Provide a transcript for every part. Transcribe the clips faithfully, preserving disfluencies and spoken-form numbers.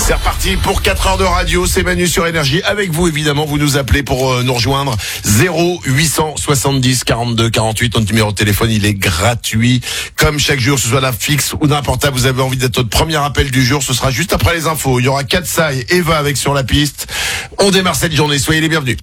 C'est reparti pour quatre heures de radio, c'est Manu sur Énergie. Avec vous évidemment, vous nous appelez pour euh, nous rejoindre. Zéro huit cent soixante-dix quarante-deux quarante-huit, notre numéro de téléphone il est gratuit. Comme chaque jour, que ce soit la fixe ou d'un portable, vous avez envie d'être notre premier appel du jour, ce sera juste après les infos. Il y aura Katsai et Eva avec Sur la piste. On démarre cette journée, soyez les bienvenus.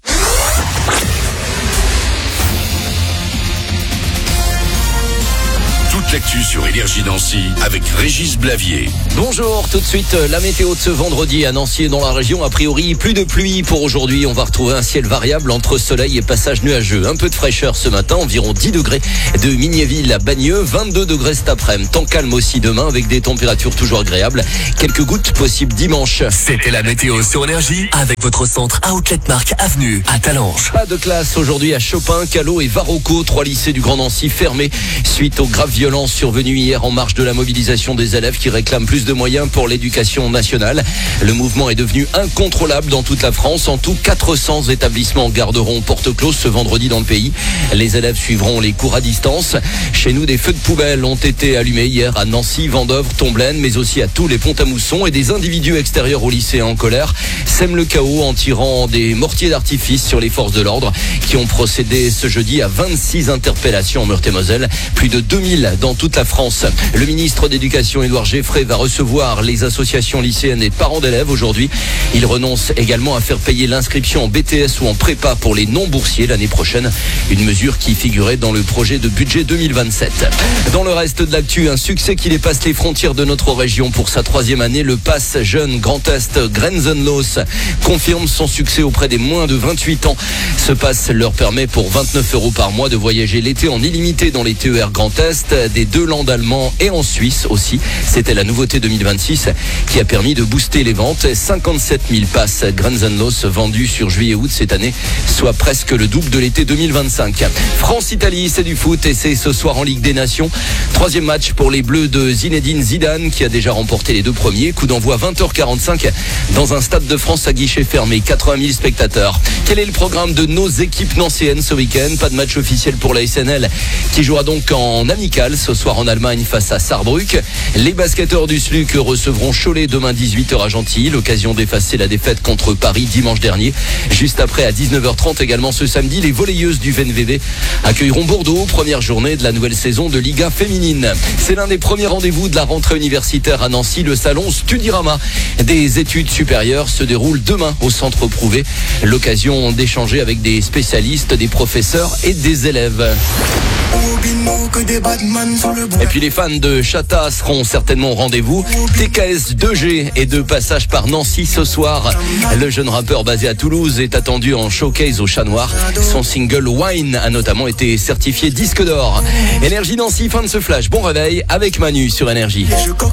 L'actu sur Énergie Nancy avec Régis Blavier. Bonjour, tout de suite la météo de ce vendredi à Nancy et dans la région. A priori, plus de pluie pour aujourd'hui. On va retrouver un ciel variable entre soleil et passage nuageux. Un peu de fraîcheur ce matin, environ dix degrés de Mignéville à Bagneux, vingt-deux degrés cet après-midi. Temps calme aussi demain avec des températures toujours agréables. Quelques gouttes possibles dimanche. C'était la météo sur Énergie avec votre centre Outlet Marque Avenue à Talange. Pas de classe aujourd'hui à Chopin, Callot et Varocco, trois lycées du Grand Nancy fermés suite aux graves violences survenue hier en marge de la mobilisation des élèves qui réclament plus de moyens pour l'éducation nationale. Le mouvement est devenu incontrôlable dans toute la France. En tout, quatre cents établissements garderont porte close ce vendredi dans le pays. Les élèves suivront les cours à distance. Chez nous, des feux de poubelle ont été allumés hier à Nancy, Vendeuvre, Tomblaine, mais aussi à tous les Pont-à-Mousson, et des individus extérieurs au lycée en colère sèment le chaos en tirant des mortiers d'artifice sur les forces de l'ordre qui ont procédé ce jeudi à vingt-six interpellations en Meurthe-et-Moselle. Plus de deux mille dans toute la France. Le ministre d'éducation Édouard Geffray va recevoir les associations lycéennes et parents d'élèves aujourd'hui. Il renonce également à faire payer l'inscription en B T S ou en prépa pour les non-boursiers l'année prochaine. Une mesure qui figurait dans le projet de budget deux mille vingt-sept. Dans le reste de l'actu, un succès qui dépasse les frontières de notre région pour sa troisième année. Le Pass Jeune Grand Est Grenzenlos confirme son succès auprès des moins de vingt-huit ans. Ce pass leur permet pour vingt-neuf euros par mois de voyager l'été en illimité dans les T E R Grand Est, des deux landes allemands et en Suisse aussi. C'était la nouveauté deux mille vingt-six qui a permis de booster les ventes. cinquante-sept mille passes Grenzenlos vendus sur juillet-août cette année, soit presque le double de l'été deux mille vingt-cinq. France-Italie, c'est du foot et c'est ce soir en Ligue des Nations. Troisième match pour les Bleus de Zinedine Zidane qui a déjà remporté les deux premiers. Coup d'envoi vingt heures quarante-cinq dans un stade de France à guichet fermé, quatre-vingt mille spectateurs. Quel est le programme de nos équipes nancéennes ce week-end? Pas de match officiel pour la S N L qui jouera donc en amical ce soir en Allemagne face à Saarbrück. Les basketteurs du S L U C recevront Cholet demain dix-huit heures à Gentilly, l'occasion d'effacer la défaite contre Paris dimanche dernier. Juste après à dix-neuf heures trente également ce samedi, les volleyeuses du V N V V accueilleront Bordeaux, première journée de la nouvelle saison de Liga féminine. C'est l'un des premiers rendez-vous de la rentrée universitaire à Nancy. Le salon Studirama des études supérieures se déroule demain au Centre Prouvé. L'occasion d'échanger avec des spécialistes, des professeurs et des élèves. Et puis les fans de Chata seront certainement au rendez-vous. T K S deux G est de passage par Nancy ce soir. Le jeune rappeur basé à Toulouse est attendu en showcase au Chat Noir. Son single Wine a notamment été certifié disque d'or. Énergie Nancy, fin de ce flash. Bon réveil avec Manu sur Énergie.